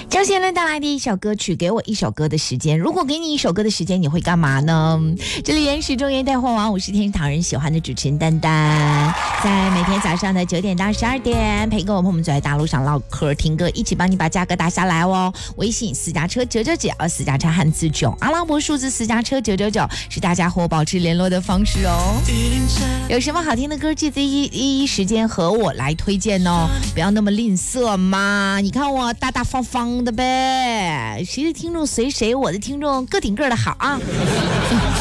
周杰伦带来的一首歌曲，给我一首歌的时间。如果给你一首歌的时间，你会干嘛呢？这里原始中原带货王，我是天堂人喜欢的主持人丹丹，在每天早上的9点到12点，陪跟我朋友们走在大路上唠嗑听歌，一起帮你把价格打下来哦。微信私家车999，私家车汉字9，阿拉伯数字私家车999是大家和我保持联络的方式哦。有什么好听的歌，记得第一时间和我来推荐哦，不要那么吝啬嘛。你看我大大方方的呗，谁的听众随谁，我的听众个顶个的好啊。